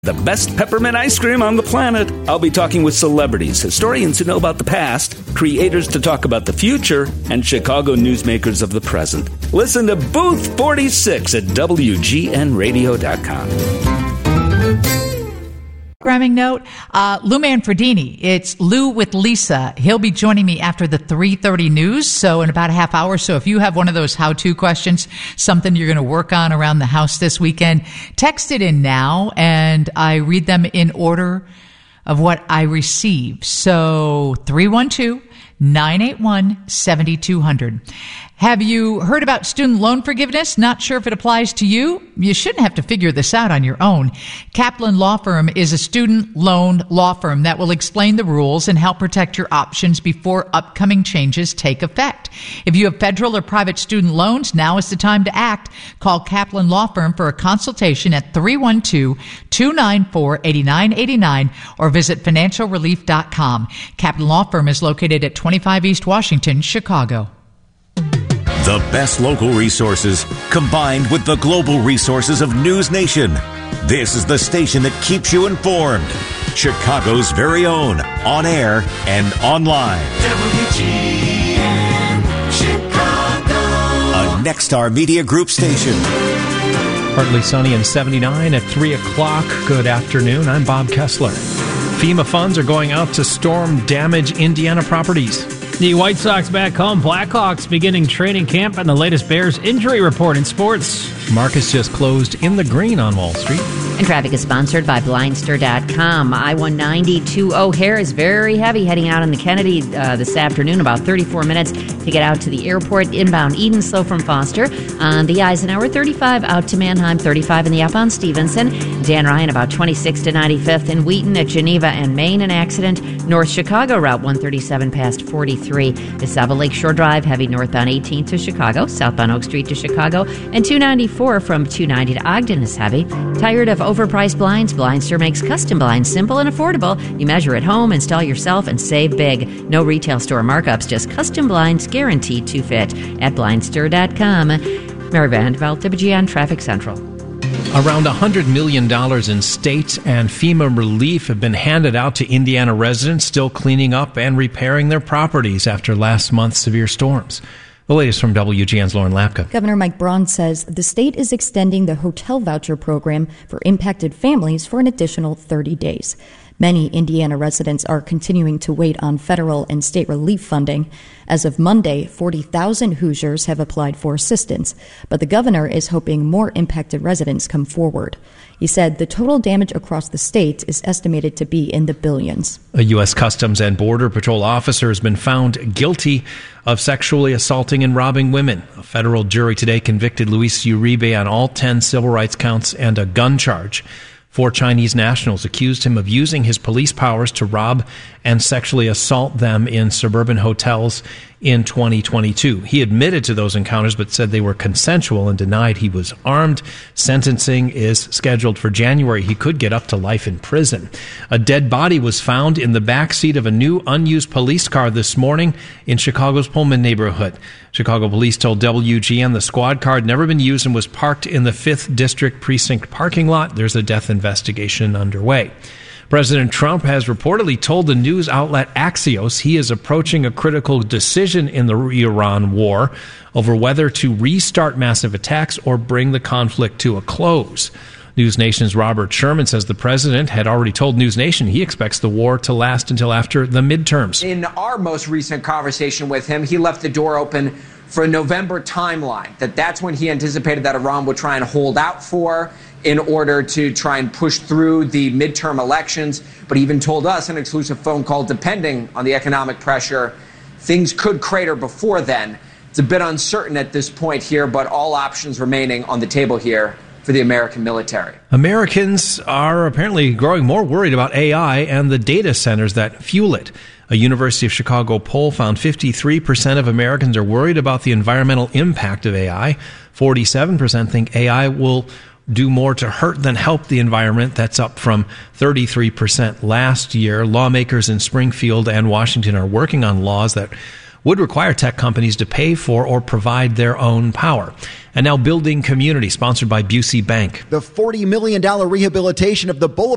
The best peppermint ice cream on the planet. I'll be talking with celebrities, historians who know about the past, creators to talk about the future, and Chicago newsmakers of the present. Listen to Booth 46 at WGNradio.com. Programming note, Lou Manfredini. It's Lou with Lisa. He'll be joining me after the 3:30 news, so in about a half hour. So if you have one of those how-to questions, something you're going to work on around the house this weekend, text it in now, and I read them in order of what I receive. So 312-981-7200. Have you heard about student loan forgiveness? Not sure if it applies to you? You shouldn't have to figure this out on your own. Kaplan Law Firm is a student loan law firm that will explain the rules and help protect your options before upcoming changes take effect. If you have federal or private student loans, now is the time to act. Call Kaplan Law Firm for a consultation at 312-294-8989 or visit financialrelief.com. Kaplan Law Firm is located at 25 East Washington, Chicago. The best local resources combined with the global resources of News Nation. This is the station that keeps you informed. Chicago's very own, on air and online. WGN Chicago. A Nexstar Media Group station. Partly sunny and 79 at 3 o'clock. Good afternoon. I'm Bob Kessler. FEMA funds are going out to storm-damaged Indiana properties. The White Sox back home, Blackhawks beginning training camp, and the latest Bears injury report in sports. Markets just closed in the green on Wall Street. And traffic is sponsored by Blindstar.com. I-190 to O'Hare is very heavy heading out on the Kennedy this afternoon, about 34 minutes to get out to the airport. Inbound Eden, slow from Foster. On the Eisenhower, 35 out to Mannheim, 35 in the up on Stevenson. Dan Ryan, about 26 to 95th in Wheaton at Geneva and Maine. An accident. North Chicago Route 137 past 43. DeSava Lakeshore Drive, heavy northbound 18th to Chicago. Southbound Oak Street to Chicago. And 294 from 290 to Ogden is heavy. Tired of overpriced blinds? Blindstar makes custom blinds simple and affordable. You measure at home, install yourself, and save big. No retail store markups, just custom blinds guaranteed to fit at Blindstar.com. Mary Vandeveld, WGN Traffic Central. Around $100 million in state and FEMA relief have been handed out to Indiana residents still cleaning up and repairing their properties after last month's severe storms. The latest from WGN's Lauren Lapka. Governor Mike Braun says the state is extending the hotel voucher program for impacted families for an additional 30 days. Many Indiana residents are continuing to wait on federal and state relief funding. As of Monday, 40,000 Hoosiers have applied for assistance, but the governor is hoping more impacted residents come forward. He said the total damage across the state is estimated to be in the billions. A U.S. Customs and Border Patrol officer has been found guilty of sexually assaulting and robbing women. A federal jury today convicted Luis Uribe on all 10 civil rights counts and a gun charge. 4 Chinese nationals accused him of using his police powers to rob and sexually assault them in suburban hotels in 2022. He admitted to those encounters but said they were consensual and denied he was armed. Sentencing is scheduled for January. He could get up to life in prison. A dead body was found in the back seat of a new unused police car this morning in Chicago's Pullman neighborhood. Chicago police told WGN the squad car had never been used and was parked in the 5th District Precinct parking lot. There's a death investigation underway. President Trump has reportedly told the news outlet Axios he is approaching a critical decision in the Iran war over whether to restart massive attacks or bring the conflict to a close. News Nation's Robert Sherman says the president had already told News Nation he expects the war to last until after the midterms. In our most recent conversation with him, he left the door open for a November timeline, that's when he anticipated that Iran would try and hold out for in order to try and push through the midterm elections. But he even told us in an exclusive phone call, depending on the economic pressure, things could crater before then. It's a bit uncertain at this point here, but all options remaining on the table here for the American military. Americans are apparently growing more worried about AI and the data centers that fuel it. A University of Chicago poll found 53% of Americans are worried about the environmental impact of AI. 47% think AI will do more to hurt than help the environment. That's up from 33% last year. Lawmakers in Springfield and Washington are working on laws that would require tech companies to pay for or provide their own power. And now Building Community, sponsored by Busey Bank. The $40 million rehabilitation of the Boulevard